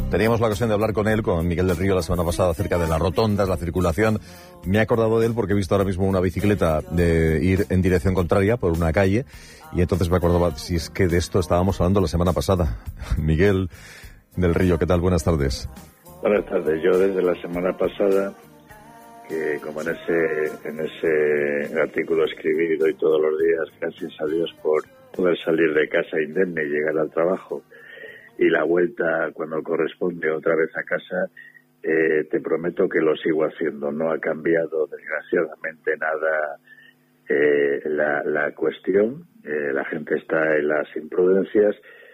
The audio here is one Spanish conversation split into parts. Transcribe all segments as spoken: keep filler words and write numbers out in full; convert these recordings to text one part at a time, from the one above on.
Teníamos la ocasión de hablar con él, con Miguel del Río, la semana pasada acerca de las rotondas, la circulación. Me he acordado de él porque he visto ahora mismo una bicicleta de ir en dirección contraria por una calle y entonces me acordaba si es que de esto estábamos hablando la semana pasada. Miguel del Río, ¿qué tal? Buenas tardes. Buenas tardes. Yo desde la semana pasada, que como en ese en ese artículo escribí, doy todos los días gracias a Dios por poder salir de casa indemne y llegar al trabajo, y la vuelta cuando corresponde otra vez a casa, eh, te prometo que lo sigo haciendo. No ha cambiado desgraciadamente nada eh, la, la cuestión. Eh, la gente está en las imprudencias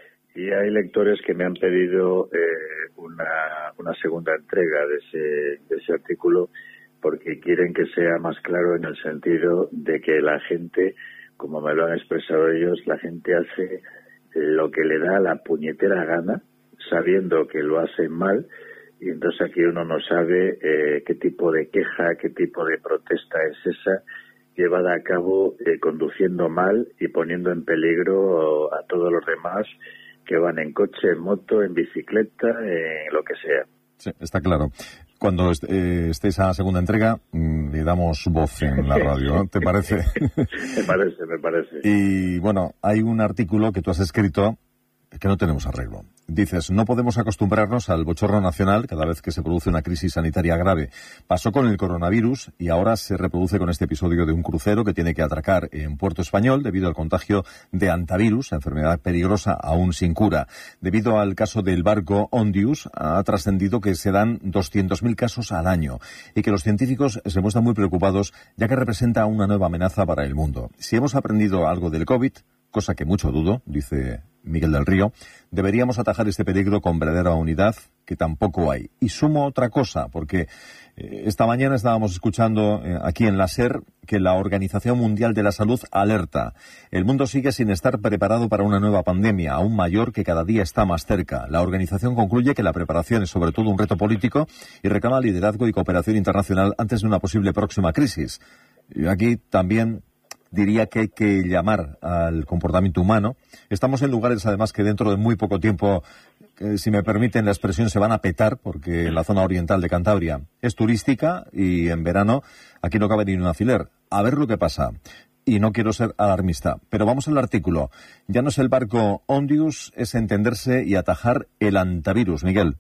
y hay lectores que me han pedido eh, una, una segunda entrega de ese, de ese artículo porque quieren que sea más claro en el sentido de que la gente, como me lo han expresado ellos, la gente hace lo que le da la puñetera gana, sabiendo que lo hacen mal, y entonces aquí uno no sabe eh, qué tipo de queja, qué tipo de protesta es esa, llevada a cabo eh, conduciendo mal y poniendo en peligro a todos los demás que van en coche, en moto, en bicicleta, en lo que sea. Sí, está claro. Cuando eh, esté esa segunda entrega, mmm, le damos voz en la radio, ¿no? ¿Te parece? Me parece, me parece. Y bueno, hay un artículo que tú has escrito que no tenemos arreglo. Dices, no podemos acostumbrarnos al bochorno nacional cada vez que se produce una crisis sanitaria grave. Pasó con el coronavirus y ahora se reproduce con este episodio de un crucero que tiene que atracar en Puerto Español debido al contagio de hantavirus, enfermedad peligrosa aún sin cura. Debido al caso del barco Ondius, ha trascendido que se dan doscientos mil casos al año y que los científicos se muestran muy preocupados ya que representa una nueva amenaza para el mundo. Si hemos aprendido algo del COVID, cosa que mucho dudo, dice Miguel del Río, deberíamos atajar este peligro con verdadera unidad, que tampoco hay. Y sumo otra cosa, porque eh, esta mañana estábamos escuchando eh, aquí en la SER que la Organización Mundial de la Salud alerta. El mundo sigue sin estar preparado para una nueva pandemia, aún mayor, que cada día está más cerca. La organización concluye que la preparación es sobre todo un reto político y reclama liderazgo y cooperación internacional antes de una posible próxima crisis. Y aquí también diría que hay que llamar al comportamiento humano. Estamos en lugares, además, que dentro de muy poco tiempo, eh, si me permiten la expresión, se van a petar, porque la zona oriental de Cantabria es turística y en verano aquí no cabe ni un alfiler. A ver lo que pasa. Y no quiero ser alarmista, pero vamos al artículo. Ya no es el barco Ondius, es entenderse y atajar el hantavirus. Miguel.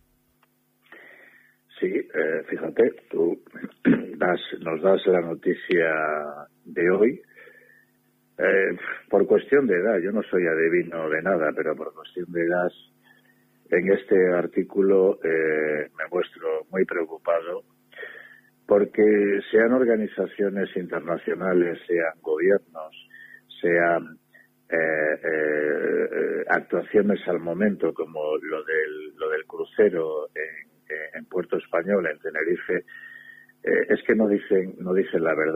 Sí, eh, fíjate, tú das, nos das la noticia de hoy. Eh, por cuestión de edad, yo no soy adivino de nada, pero por cuestión de edad, en este artículo eh, me muestro muy preocupado porque sean organizaciones internacionales, sean gobiernos, sean eh, eh, actuaciones al momento como lo del, lo del crucero en, en Puerto Español, en Tenerife, eh, es que no dicen, no dicen la verdad.